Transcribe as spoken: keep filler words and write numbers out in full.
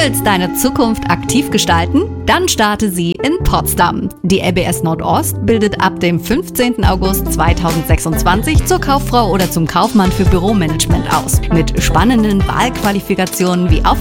willst deine Zukunft aktiv gestalten? Dann starte sie in Potsdam. Die R B S Nordost bildet ab dem fünfzehnten August zweitausendsechsundzwanzig zur Kauffrau oder zum Kaufmann für Büromanagement aus. Mit spannenden Wahlqualifikationen wie auf